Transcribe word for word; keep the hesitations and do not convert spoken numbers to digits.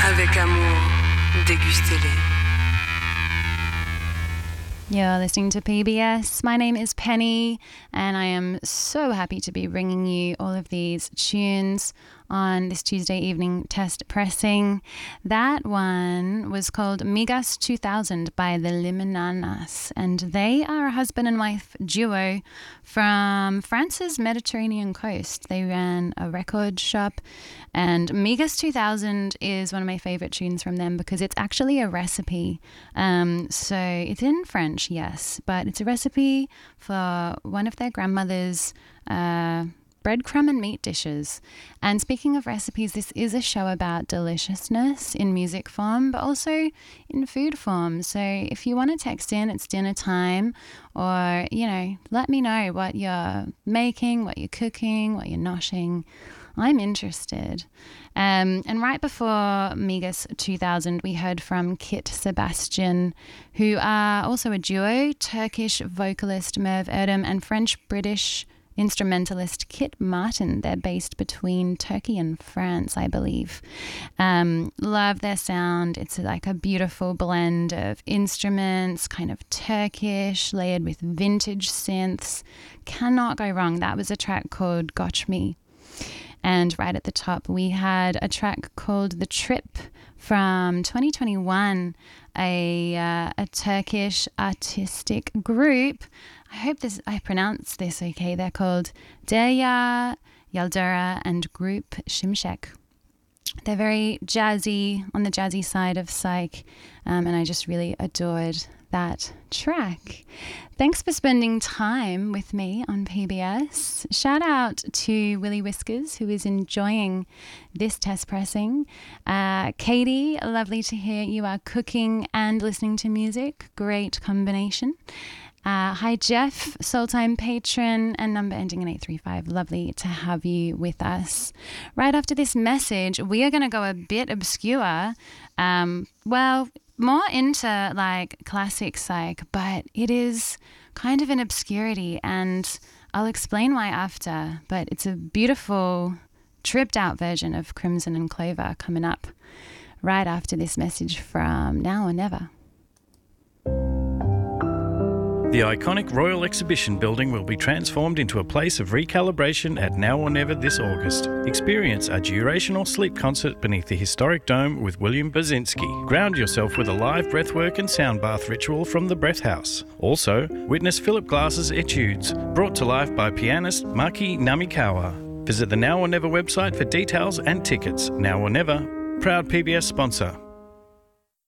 Avec amour, dégustez-les. You're listening to P B S. My name is Penny, and I am so happy to be bringing you all of these tunes on this Tuesday evening test pressing. That one was called Migas two thousand by the Limonananas, and they are a husband and wife duo from France's Mediterranean coast. They ran a record shop, and Migas two thousand is one of my favorite tunes from them because it's actually a recipe. Um, so it's in French, yes, but it's a recipe for one of their grandmother's uh, breadcrumb and meat dishes. And speaking of recipes, this is a show about deliciousness in music form, but also in food form. So if you want to text in, it's dinner time, or, you know, let me know what you're making, what you're cooking, what you're noshing. I'm interested. Um, and right before Migas two thousand, we heard from Kit Sebastian, who are also a duo, Turkish vocalist Merve Erdem and French-British instrumentalist Kit Martin. They're based between Turkey and France, I believe. Um, love their sound. It's like a beautiful blend of instruments, kind of Turkish, layered with vintage synths. Cannot go wrong. That was a track called Gotch Me. And right at the top, we had a track called The Trip from twenty twenty-one, a uh, a Turkish artistic group. I hope this I pronounce this okay. They're called Derya Yaldura and Group Şimşek. They're very jazzy, on the jazzy side of psych, um, and I just really adored that track. Thanks for spending time with me on P B S. Shout out to Willie Whiskers, who is enjoying this test pressing. Uh, Katie, lovely to hear you are cooking and listening to music. Great combination. Uh, hi, Jeff, Soultime patron and number ending in eight three five. Lovely to have you with us. Right after this message, we are going to go a bit obscure. Um, well, more into like classic psych, but it is kind of an obscurity, and I'll explain why after. But it's a beautiful, tripped out version of Crimson and Clover coming up right after this message from Now or Never. The iconic Royal Exhibition Building will be transformed into a place of recalibration at Now or Never this August. Experience a durational sleep concert beneath the historic dome with William Basinski. Ground yourself with a live breathwork and sound bath ritual from the Breath House. Also, witness Philip Glass's Etudes, brought to life by pianist Maki Namikawa. Visit the Now or Never website for details and tickets. Now or Never, proud P B S sponsor.